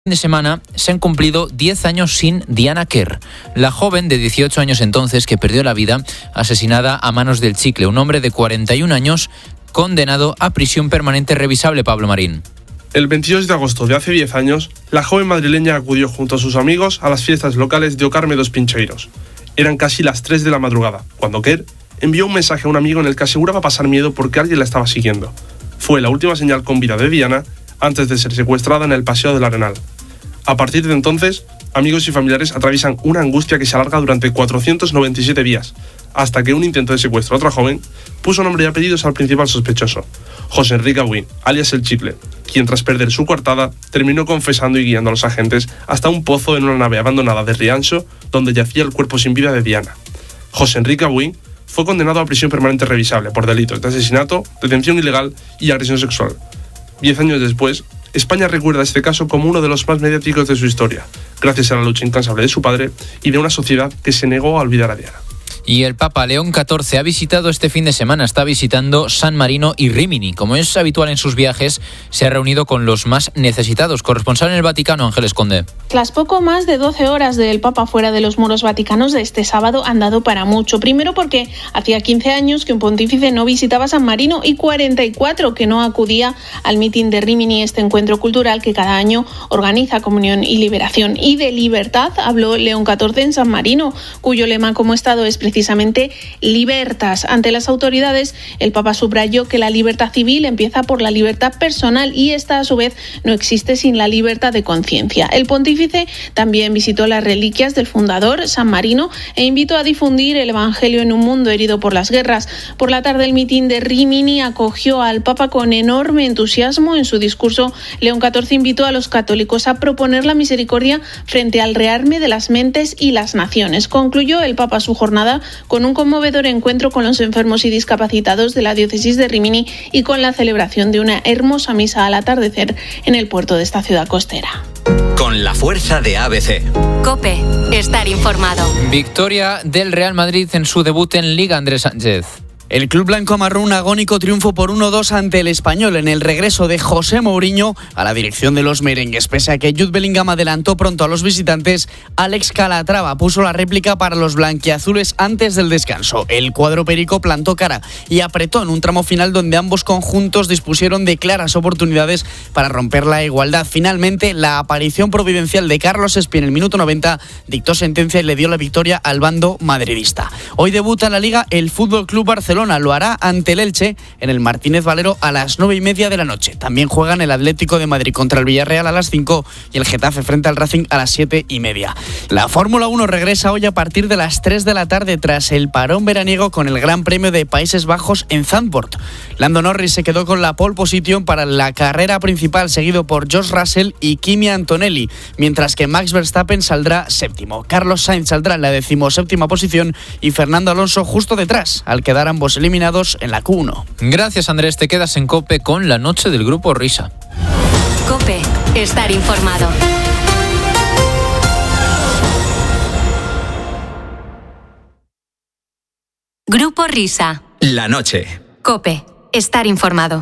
De semana se han cumplido 10 años sin Diana Quer, la joven de 18 años entonces que perdió la vida asesinada a manos del Chicle, un hombre de 41 años condenado a prisión permanente revisable. Pablo Marín. El 22 de agosto de hace 10 años, la joven madrileña acudió junto a sus amigos a las fiestas locales de Ocarme dos Pincheiros. Eran casi las 3 de la madrugada, cuando Quer envió un mensaje a un amigo en el que aseguraba pasar miedo porque alguien la estaba siguiendo. Fue la última señal con vida de Diana antes de ser secuestrada en el Paseo del Arenal. A partir de entonces, amigos y familiares atraviesan una angustia que se alarga durante 497 días, hasta que un intento de secuestro a otra joven puso nombre y apellidos al principal sospechoso, José Enrique Abuin, alias El Chicle, quien tras perder su coartada terminó confesando y guiando a los agentes hasta un pozo en una nave abandonada de Rianxo, donde yacía el cuerpo sin vida de Diana. José Enrique Abuin fue condenado a prisión permanente revisable por delitos de asesinato, detención ilegal y agresión sexual. 10 años después, España recuerda este caso como uno de los más mediáticos de su historia, gracias a la lucha incansable de su padre y de una sociedad que se negó a olvidar a Diana. Y el Papa León XIV ha visitado este fin de semana, está visitando San Marino y Rímini. Como es habitual en sus viajes, se ha reunido con los más necesitados. Corresponsal en el Vaticano, Ángeles Conde. Las poco más de 12 horas del Papa fuera de los muros vaticanos de este sábado han dado para mucho. Primero porque hacía 15 años que un pontífice no visitaba San Marino y 44 que no acudía al mitin de Rímini, este encuentro cultural que cada año organiza Comunión y Liberación. Y de libertad habló León XIV en San Marino, cuyo lema como Estado es precisamente Libertas. Ante las autoridades, el Papa subrayó que la libertad civil empieza por la libertad personal y esta, a su vez, no existe sin la libertad de conciencia. El pontífice también visitó las reliquias del fundador, San Marino, e invitó a difundir el Evangelio en un mundo herido por las guerras. Por la tarde, el mitin de Rímini acogió al Papa con enorme entusiasmo. En su discurso, León XIV invitó a los católicos a proponer la misericordia frente al rearme de las mentes y las naciones. Concluyó el Papa su jornada con un conmovedor encuentro con los enfermos y discapacitados de la diócesis de Rímini y con la celebración de una hermosa misa al atardecer en el puerto de esta ciudad costera. Con la fuerza de ABC. COPE. Estar informado. Victoria del Real Madrid en su debut en Liga, Andrés Sánchez. El club blanco amarró un agónico triunfo por 1-2 ante el Español en el regreso de José Mourinho a la dirección de los merengues. Pese a que Jude Bellingham adelantó pronto a los visitantes, Alex Calatrava puso la réplica para los blanquiazules antes del descanso. El cuadro perico plantó cara y apretó en un tramo final donde ambos conjuntos dispusieron de claras oportunidades para romper la igualdad. Finalmente, la aparición providencial de Carlos Espí en el minuto 90 dictó sentencia y le dio la victoria al bando madridista. Hoy debuta en la Liga el Fútbol Club Barcelona. Lo hará ante el Elche en el Martínez Valero a las 9:30 de la noche. También juegan el Atlético de Madrid contra el Villarreal a las 5 y el Getafe frente al Racing a las 7:30. La Fórmula 1 regresa hoy a partir de las 3 de la tarde tras el parón veraniego con el Gran Premio de Países Bajos en Zandvoort. Lando Norris se quedó con la pole position para la carrera principal, seguido por George Russell y Kimi Antonelli, mientras que Max Verstappen saldrá séptimo. Carlos Sainz saldrá en la 17ª posición y Fernando Alonso justo detrás, al quedar ambos eliminados en la Q1. Gracias, Andrés. Te quedas en COPE con la noche del Grupo Risa. COPE. Estar informado. Grupo Risa. La noche. COPE. Estar informado.